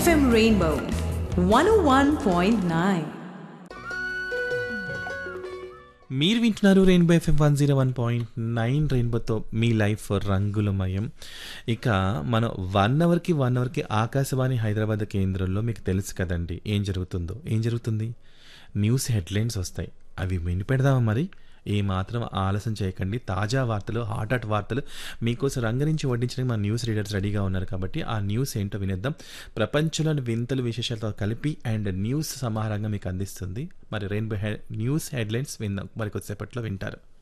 FM Rainbow 101.9. మీరు వింటున్నారు rainbow FM 101.9 రెయిన్బోతో మీ లైఫ్ రంగులమయం. ఇక మనం 1 అవర్కి ఆకాశవాణి హైదరాబాద్ కేంద్రంలో మీకు తెలుసు కదండి ఏం జరుగుతుంది. న్యూస్ హెడ్లైన్స్ వస్తాయి, అవి వినిపెడదామా మరి? ఏమాత్రం ఆలస్యం చేయకండి. తాజా వార్తలు, హాట్ వార్తలు మీకోసం రంగరించి వడ్డించడానికి మా న్యూస్ రీడర్స్ రెడీగా ఉన్నారు కాబట్టి ఆ న్యూస్ ఏంటో వినేద్దాం. ప్రపంచంలోని వింతలు విశేషాలతో కలిపి అండ్ న్యూస్ సమాహారంగా మీకు అందిస్తుంది మరి రెయిన్బో న్యూస్ హెడ్లైన్స్ విందాం మరి కొద్దిసేపట్లో వింటారు.